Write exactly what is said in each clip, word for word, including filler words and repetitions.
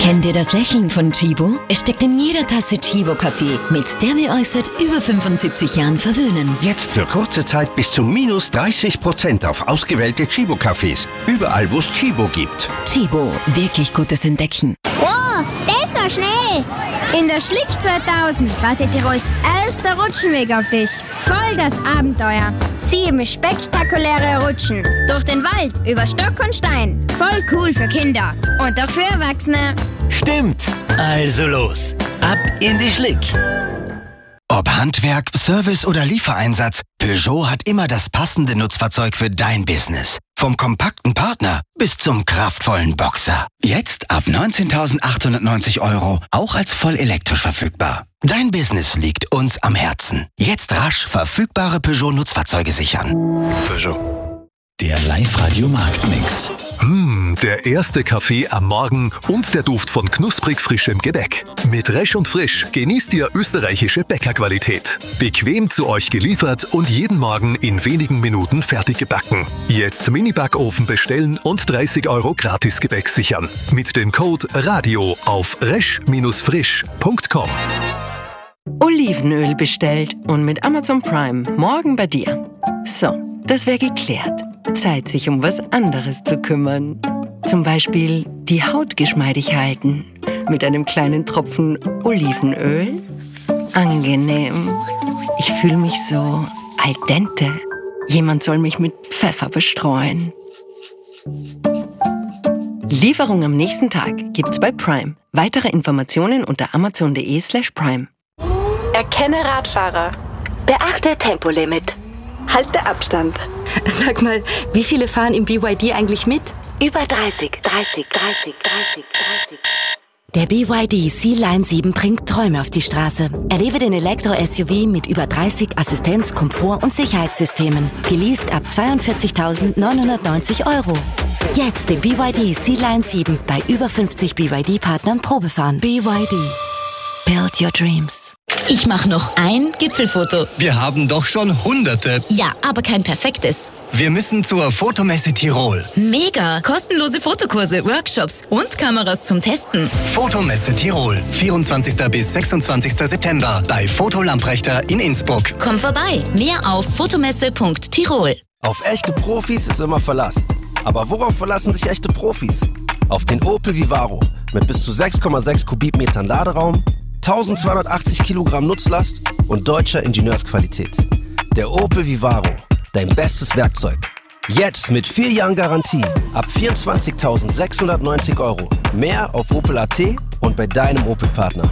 Kennt ihr das Lächeln von Chibo? Es steckt in jeder Tasse Chibo-Kaffee, mit der wir euch seit über fünfundsiebzig Jahren verwöhnen. Jetzt für kurze Zeit bis zu minus dreißig Prozent auf ausgewählte Chibo-Cafés. Überall, wo es Chibo gibt. Chibo, wirklich gutes Entdecken. Wow, das war schnell! In der Schlick zweitausend wartet Tirols erster Rutschenweg auf dich. Voll das Abenteuer. Sieben spektakuläre Rutschen. Durch den Wald, über Stock und Stein. Voll cool für Kinder. Und auch für Erwachsene. Stimmt. Also los. Ab in die Schlick. Ob Handwerk, Service oder Liefereinsatz, Peugeot hat immer das passende Nutzfahrzeug für dein Business. Vom kompakten Partner bis zum kraftvollen Boxer. Jetzt ab neunzehntausendachthundertneunzig Euro, auch als voll elektrisch verfügbar. Dein Business liegt uns am Herzen. Jetzt rasch verfügbare Peugeot-Nutzfahrzeuge sichern. Peugeot. Der Live-Radio-Marktmix. Mmh, der erste Kaffee am Morgen und der Duft von knusprig frischem Gebäck. Mit Resch und Frisch genießt ihr österreichische Bäckerqualität. Bequem zu euch geliefert und jeden Morgen in wenigen Minuten fertig gebacken. Jetzt Mini-Backofen bestellen und dreißig Euro Gratis-Gebäck sichern. Mit dem Code RADIO auf resch frisch punkt com. Olivenöl bestellt und mit Amazon Prime morgen bei dir. So, das wäre geklärt. Zeit, sich um was anderes zu kümmern. Zum Beispiel die Haut geschmeidig halten. Mit einem kleinen Tropfen Olivenöl. Angenehm. Ich fühle mich so al dente. Jemand soll mich mit Pfeffer bestreuen. Lieferung am nächsten Tag gibt's bei Prime. Weitere Informationen unter amazon.de slash prime. Erkenne Radfahrer. Beachte Tempolimit. Halte Abstand. Sag mal, wie viele fahren im B Y D eigentlich mit? Über dreißig, dreißig, dreißig, dreißig, dreißig. Der B Y D C-Line sieben bringt Träume auf die Straße. Erlebe den Elektro-S U V mit über dreißig Assistenz-, Komfort- und Sicherheitssystemen. Geleast ab zweiundvierzigtausendneunhundertneunzig Euro. Jetzt den B Y D C-Line sieben bei über fünfzig B Y D-Partnern Probefahren. B Y D. Build your dreams. Ich mache noch ein Gipfelfoto. Wir haben doch schon Hunderte. Ja, aber kein perfektes. Wir müssen zur Fotomesse Tirol. Mega! Kostenlose Fotokurse, Workshops und Kameras zum Testen. Fotomesse Tirol. vierundzwanzigsten bis sechsundzwanzigsten September bei Foto Lamprechter in Innsbruck. Komm vorbei. Mehr auf fotomesse punkt tirol. Auf echte Profis ist immer Verlass. Aber worauf verlassen sich echte Profis? Auf den Opel Vivaro mit bis zu sechs Komma sechs Kubikmetern Laderaum, eintausendzweihundertachtzig Kilogramm Nutzlast und deutscher Ingenieursqualität. Der Opel Vivaro, dein bestes Werkzeug. Jetzt mit vier Jahren Garantie ab vierundzwanzigtausendsechshundertneunzig Euro. Mehr auf Opel Punkt A T und bei deinem Opel-Partner.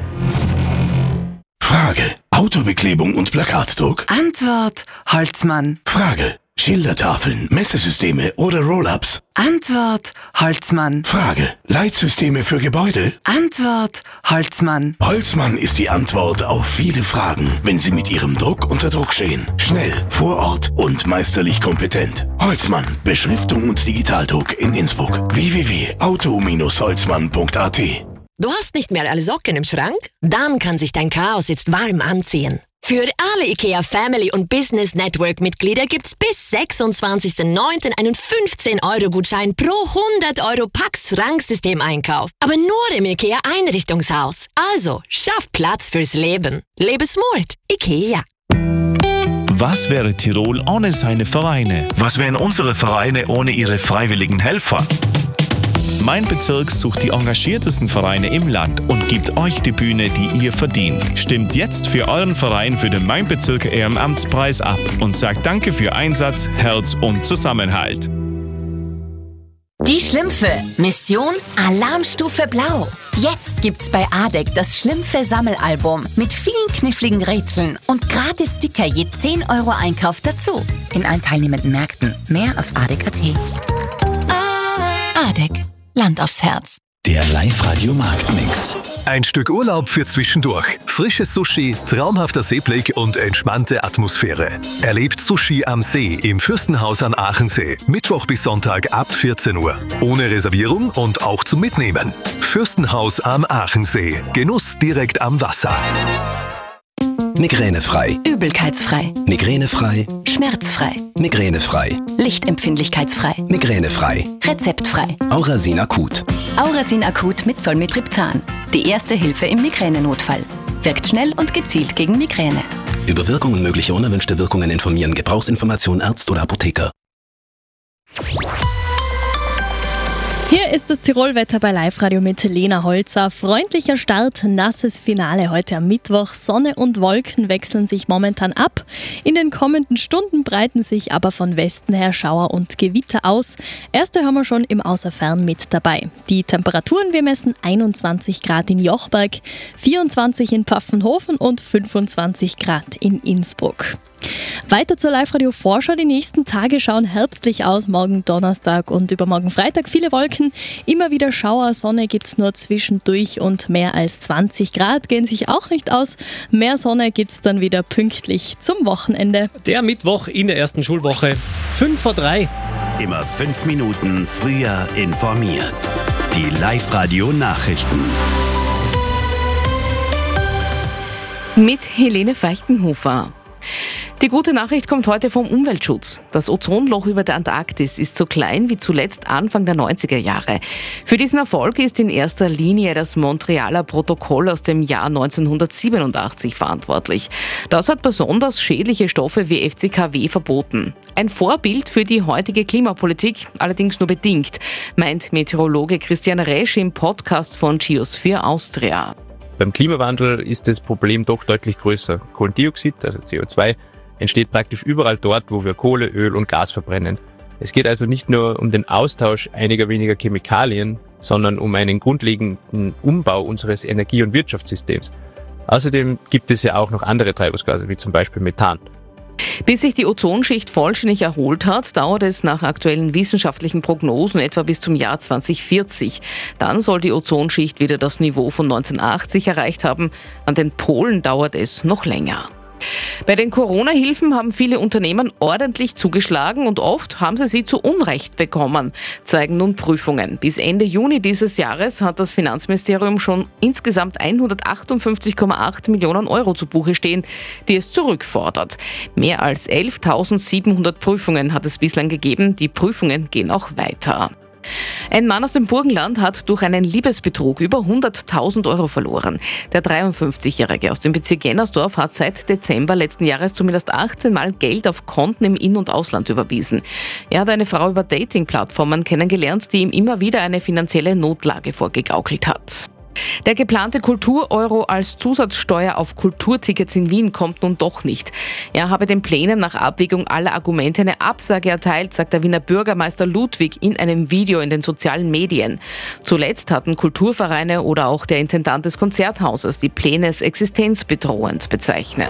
Frage: Autobeklebung und Plakatdruck? Antwort: Holzmann. Frage: Schildertafeln, Messesysteme oder Roll-Ups? Antwort: Holzmann. Frage: Leitsysteme für Gebäude? Antwort: Holzmann. Holzmann ist die Antwort auf viele Fragen, wenn Sie mit Ihrem Druck unter Druck stehen. Schnell, vor Ort und meisterlich kompetent. Holzmann, Beschriftung und Digitaldruck in Innsbruck. w w w punkt auto holzmann punkt a t. Du hast nicht mehr alle Socken im Schrank? Dann kann sich dein Chaos jetzt warm anziehen. Für alle IKEA Family und Business Network Mitglieder gibt's bis sechsundzwanzigsten neunten einen fünfzehn Euro Gutschein pro hundert Euro Pax Schranksystem-Einkauf. Aber nur im IKEA Einrichtungshaus. Also, schaff Platz fürs Leben. Lebe smart. IKEA. Was wäre Tirol ohne seine Vereine? Was wären unsere Vereine ohne ihre freiwilligen Helfer? Mein Bezirk sucht die engagiertesten Vereine im Land und gibt euch die Bühne, die ihr verdient. Stimmt jetzt für euren Verein für den Mein Bezirk Ehrenamtspreis ab und sagt Danke für Einsatz, Herz und Zusammenhalt. Die Schlümpfe. Mission Alarmstufe Blau. Jetzt gibt's bei A D E C das Schlümpfe-Sammelalbum mit vielen kniffligen Rätseln und gratis Sticker je zehn Euro Einkauf dazu. In allen teilnehmenden Märkten. Mehr auf A D E C punkt A T. A D E C. Land aufs Herz. Der Live-Radio-Marktmix. Ein Stück Urlaub für zwischendurch. Frisches Sushi, traumhafter Seeblick und entspannte Atmosphäre. Erlebt Sushi am See im Fürstenhaus an Aachensee. Mittwoch bis Sonntag ab vierzehn Uhr. Ohne Reservierung und auch zum Mitnehmen. Fürstenhaus am Aachensee. Genuss direkt am Wasser. Migränefrei. Übelkeitsfrei. Migränefrei. Schmerzfrei. Migränefrei. Lichtempfindlichkeitsfrei. Migränefrei. Rezeptfrei. Aurasin akut. Aurasin Akut mit Zolmitriptan. Die erste Hilfe im Migränenotfall. Wirkt schnell und gezielt gegen Migräne. Über Wirkung und mögliche unerwünschte Wirkungen informieren. Gebrauchsinformation Arzt oder Apotheker. Hier ist das Tirolwetter bei Live-Radio mit Lena Holzer. Freundlicher Start, nasses Finale heute am Mittwoch. Sonne und Wolken wechseln sich momentan ab. In den kommenden Stunden breiten sich aber von Westen her Schauer und Gewitter aus. Erste haben wir schon im Außerfern mit dabei. Die Temperaturen, wir messen einundzwanzig Grad in Jochberg, vierundzwanzig in Pfaffenhofen und fünfundzwanzig Grad in Innsbruck. Weiter zur Live-Radio-Vorschau. Die nächsten Tage schauen herbstlich aus. Morgen Donnerstag und übermorgen Freitag viele Wolken. Immer wieder Schauer, Sonne gibt es nur zwischendurch und mehr als zwanzig Grad gehen sich auch nicht aus. Mehr Sonne gibt es dann wieder pünktlich zum Wochenende. Der Mittwoch in der ersten Schulwoche, fünf vor drei. Immer fünf Minuten früher informiert. Die Live-Radio-Nachrichten. Mit Helene Feichtenhofer. Die gute Nachricht kommt heute vom Umweltschutz. Das Ozonloch über der Antarktis ist so klein wie zuletzt Anfang der neunziger Jahre. Für diesen Erfolg ist in erster Linie das Montrealer Protokoll aus dem Jahr neunzehnhundertsiebenundachtzig verantwortlich. Das hat besonders schädliche Stoffe wie F C K W verboten. Ein Vorbild für die heutige Klimapolitik, allerdings nur bedingt, meint Meteorologe Christian Resch im Podcast von Geosphere Austria. Beim Klimawandel ist das Problem doch deutlich größer. Kohlendioxid, also C O zwei, entsteht praktisch überall dort, wo wir Kohle, Öl und Gas verbrennen. Es geht also nicht nur um den Austausch einiger weniger Chemikalien, sondern um einen grundlegenden Umbau unseres Energie- und Wirtschaftssystems. Außerdem gibt es ja auch noch andere Treibhausgase, wie zum Beispiel Methan. Bis sich die Ozonschicht vollständig erholt hat, dauert es nach aktuellen wissenschaftlichen Prognosen etwa bis zum Jahr zweitausendvierzig. Dann soll die Ozonschicht wieder das Niveau von neunzehnhundertachtzig erreicht haben. An den Polen dauert es noch länger. Bei den Corona-Hilfen haben viele Unternehmen ordentlich zugeschlagen und oft haben sie sie zu Unrecht bekommen, zeigen nun Prüfungen. Bis Ende Juni dieses Jahres hat das Finanzministerium schon insgesamt hundertachtundfünfzig Komma acht Millionen Euro zu Buche stehen, die es zurückfordert. Mehr als elftausendsiebenhundert Prüfungen hat es bislang gegeben. Die Prüfungen gehen auch weiter. Ein Mann aus dem Burgenland hat durch einen Liebesbetrug über hunderttausend Euro verloren. Der dreiundfünfzigjährige aus dem Bezirk Jennersdorf hat seit Dezember letzten Jahres zumindest achtzehn Mal Geld auf Konten im In- und Ausland überwiesen. Er hat eine Frau über Dating-Plattformen kennengelernt, die ihm immer wieder eine finanzielle Notlage vorgegaukelt hat. Der geplante Kultur-Euro als Zusatzsteuer auf Kulturtickets in Wien kommt nun doch nicht. Er habe den Plänen nach Abwägung aller Argumente eine Absage erteilt, sagt der Wiener Bürgermeister Ludwig in einem Video in den sozialen Medien. Zuletzt hatten Kulturvereine oder auch der Intendant des Konzerthauses die Pläne als existenzbedrohend bezeichnet.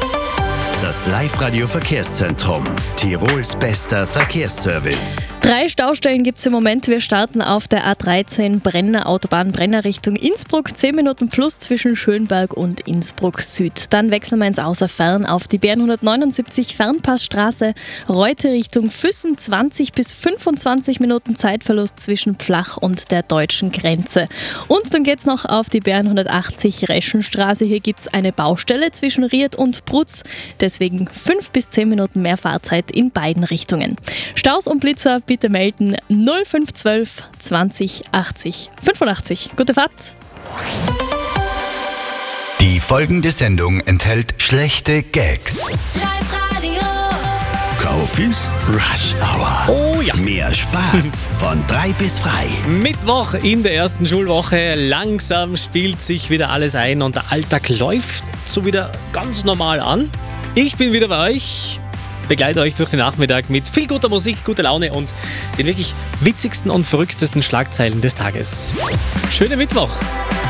Das Live-Radio-Verkehrszentrum. Tirols bester Verkehrsservice. Drei Staustellen gibt es im Moment. Wir starten auf der A dreizehn Brenner, Autobahn Brenner Richtung Innsbruck. zehn Minuten plus zwischen Schönberg und Innsbruck Süd. Dann wechseln wir ins Außerfern auf die B R hundertneunundsiebzig Fernpassstraße. Reute Richtung Füssen. zwanzig bis fünfundzwanzig Minuten Zeitverlust zwischen Pflach und der deutschen Grenze. Und dann geht es noch auf die B R hundertachtzig Reschenstraße. Hier gibt es eine Baustelle zwischen Ried und Brutz. Deswegen fünf bis zehn Minuten mehr Fahrzeit in beiden Richtungen. Staus und Blitzer bitte melden null fünf zwölf zwanzig achtzig fünfundachtzig. Gute Fahrt! Die folgende Sendung enthält schlechte Gags. Kaufis Rush Hour. Oh ja. Mehr Spaß von drei bis frei. Mittwoch in der ersten Schulwoche. Langsam spielt sich wieder alles ein und der Alltag läuft so wieder ganz normal an. Ich bin wieder bei euch, begleite euch durch den Nachmittag mit viel guter Musik, guter Laune und den wirklich witzigsten und verrücktesten Schlagzeilen des Tages. Schönen Mittwoch!